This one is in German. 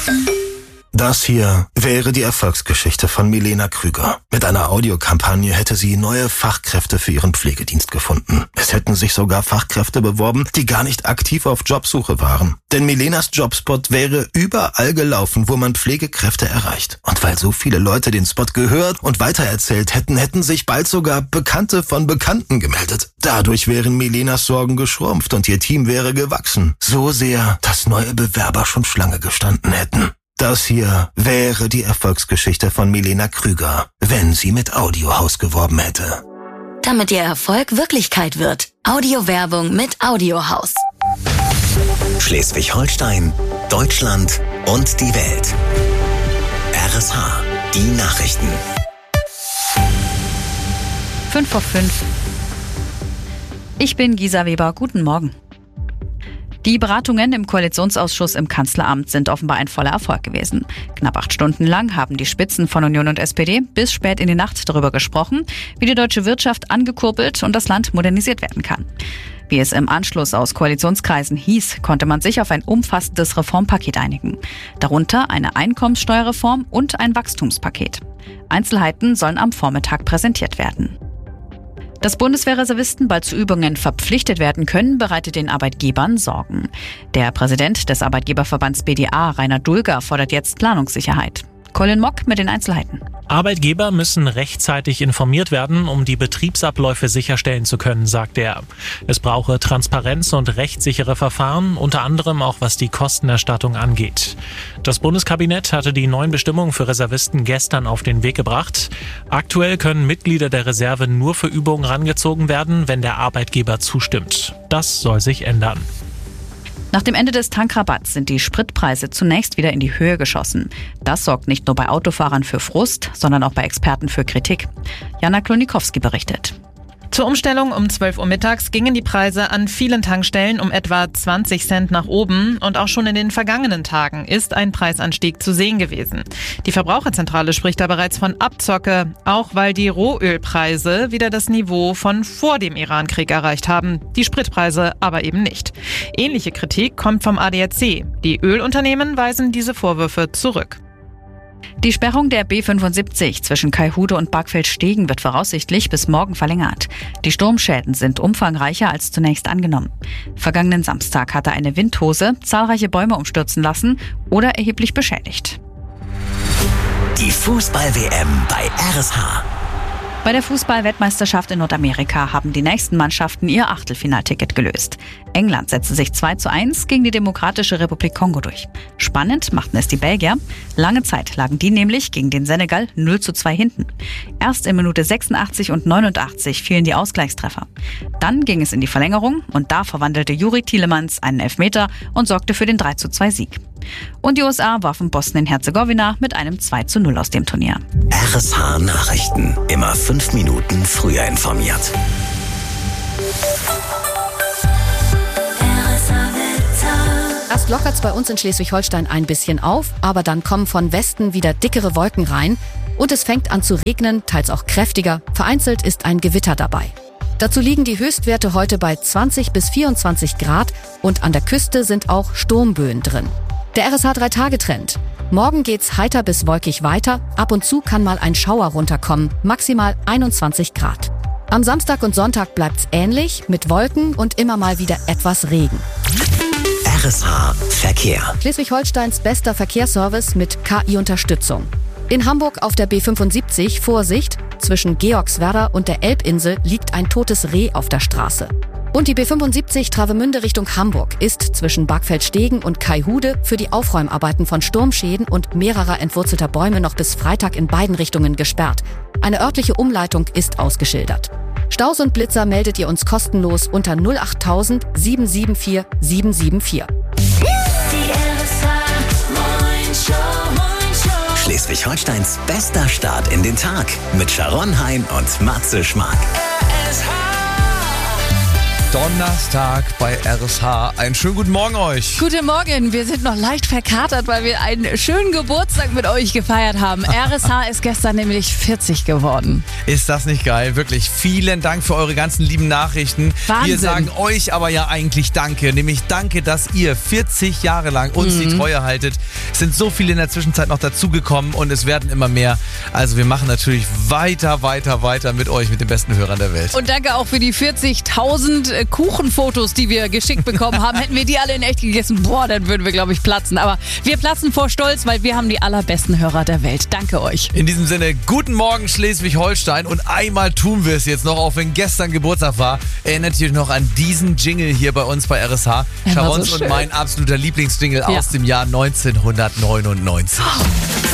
Das hier wäre die Erfolgsgeschichte von Milena Krüger. Mit einer Audiokampagne hätte sie neue Fachkräfte für ihren Pflegedienst gefunden. Es hätten sich sogar Fachkräfte beworben, die gar nicht aktiv auf Jobsuche waren. Denn Milenas Jobspot wäre überall gelaufen, wo man Pflegekräfte erreicht. Und weil so viele Leute den Spot gehört und weitererzählt hätten, hätten sich bald sogar Bekannte von Bekannten gemeldet. Dadurch wären Milenas Sorgen geschrumpft und ihr Team wäre gewachsen. So sehr, dass neue Bewerber schon Schlange gestanden hätten. Das hier wäre die Erfolgsgeschichte von Milena Krüger, wenn sie mit Audiohaus geworben hätte. Damit Ihr Erfolg Wirklichkeit wird. Audiowerbung mit Audiohaus. Schleswig-Holstein, Deutschland und die Welt. RSH, die Nachrichten. 5:05. Ich bin Gisa Weber. Guten Morgen. Die Beratungen im Koalitionsausschuss im Kanzleramt sind offenbar ein voller Erfolg gewesen. Knapp 8 Stunden lang haben die Spitzen von Union und SPD bis spät in die Nacht darüber gesprochen, wie die deutsche Wirtschaft angekurbelt und das Land modernisiert werden kann. Wie es im Anschluss aus Koalitionskreisen hieß, konnte man sich auf ein umfassendes Reformpaket einigen. Darunter eine Einkommenssteuerreform und ein Wachstumspaket. Einzelheiten sollen am Vormittag präsentiert werden. Dass Bundeswehrreservisten bald zu Übungen verpflichtet werden können, bereitet den Arbeitgebern Sorgen. Der Präsident des Arbeitgeberverbands BDA, Rainer Dulger, fordert jetzt Planungssicherheit. Colin Mock mit den Einzelheiten. Arbeitgeber müssen rechtzeitig informiert werden, um die Betriebsabläufe sicherstellen zu können, sagt er. Es brauche Transparenz und rechtssichere Verfahren, unter anderem auch was die Kostenerstattung angeht. Das Bundeskabinett hatte die neuen Bestimmungen für Reservisten gestern auf den Weg gebracht. Aktuell können Mitglieder der Reserve nur für Übungen rangezogen werden, wenn der Arbeitgeber zustimmt. Das soll sich ändern. Nach dem Ende des Tankrabatts sind die Spritpreise zunächst wieder in die Höhe geschossen. Das sorgt nicht nur bei Autofahrern für Frust, sondern auch bei Experten für Kritik. Jana Klonikowski berichtet. Zur Umstellung um 12 Uhr mittags gingen die Preise an vielen Tankstellen um etwa 20 Cent nach oben und auch schon in den vergangenen Tagen ist ein Preisanstieg zu sehen gewesen. Die Verbraucherzentrale spricht da bereits von Abzocke, auch weil die Rohölpreise wieder das Niveau von vor dem Irankrieg erreicht haben, die Spritpreise aber eben nicht. Ähnliche Kritik kommt vom ADAC. Die Ölunternehmen weisen diese Vorwürfe zurück. Die Sperrung der B75 zwischen Kaihude und Bargfeld-Stegen wird voraussichtlich bis morgen verlängert. Die Sturmschäden sind umfangreicher als zunächst angenommen. Vergangenen Samstag hatte eine Windhose zahlreiche Bäume umstürzen lassen oder erheblich beschädigt. Die Fußball-WM bei RSH. Bei der Fußball-Weltmeisterschaft in Nordamerika haben die nächsten Mannschaften ihr Achtelfinalticket gelöst. England setzte sich 2:1 gegen die Demokratische Republik Kongo durch. Spannend machten es die Belgier. Lange Zeit lagen die nämlich gegen den Senegal 0:2 hinten. Erst in Minute 86 und 89 fielen die Ausgleichstreffer. Dann ging es in die Verlängerung und da verwandelte Juri Tielemans einen Elfmeter und sorgte für den 3:2-Sieg. Und die USA warfen Bosnien-Herzegowina mit einem 2:0 aus dem Turnier. RSH Nachrichten. Immer 5 Minuten früher informiert. Erst lockert es bei uns in Schleswig-Holstein ein bisschen auf, aber dann kommen von Westen wieder dickere Wolken rein und es fängt an zu regnen, teils auch kräftiger. Vereinzelt ist ein Gewitter dabei. Dazu liegen die Höchstwerte heute bei 20 bis 24 Grad und an der Küste sind auch Sturmböen drin. Der RSH 3-Tage-Trend. Morgen geht's heiter bis wolkig weiter. Ab und zu kann mal ein Schauer runterkommen. Maximal 21 Grad. Am Samstag und Sonntag bleibt's ähnlich mit Wolken und immer mal wieder etwas Regen. RSH Verkehr. Schleswig-Holsteins bester Verkehrsservice mit KI-Unterstützung. In Hamburg auf der B75 Vorsicht. Zwischen Georgswerda und der Elbinsel liegt ein totes Reh auf der Straße. Und die B75 Travemünde Richtung Hamburg ist zwischen Bargfeld-Stegen und Kaihude für die Aufräumarbeiten von Sturmschäden und mehrerer entwurzelter Bäume noch bis Freitag in beiden Richtungen gesperrt. Eine örtliche Umleitung ist ausgeschildert. Staus und Blitzer meldet ihr uns kostenlos unter 08000 774 774. Schleswig-Holsteins bester Start in den Tag mit Sharon Hein und Matze Schmark. Donnerstag bei RSH. Einen schönen guten Morgen euch. Guten Morgen, wir sind noch leicht verkatert, weil wir einen schönen Geburtstag mit euch gefeiert haben. RSH ist gestern nämlich 40 geworden. Ist das nicht geil? Wirklich vielen Dank für eure ganzen lieben Nachrichten. Wahnsinn. Wir sagen euch aber ja eigentlich Danke. Nämlich Danke, dass ihr 40 Jahre lang uns die Treue haltet. Es sind so viele in der Zwischenzeit noch dazugekommen und es werden immer mehr. Also wir machen natürlich weiter mit euch, mit den besten Hörern der Welt. Und danke auch für die 40.000 Kuchenfotos, die wir geschickt bekommen haben. Hätten wir die alle in echt gegessen, dann würden wir, glaube ich, platzen. Aber wir platzen vor Stolz, weil wir haben die allerbesten Hörer der Welt. Danke euch. In diesem Sinne, guten Morgen Schleswig-Holstein. Und einmal tun wir es jetzt noch, auch wenn gestern Geburtstag war. Erinnert ihr euch noch an diesen Jingle hier bei uns bei RSH? Scharons und mein absoluter Lieblingsjingle aus dem Jahr 1999.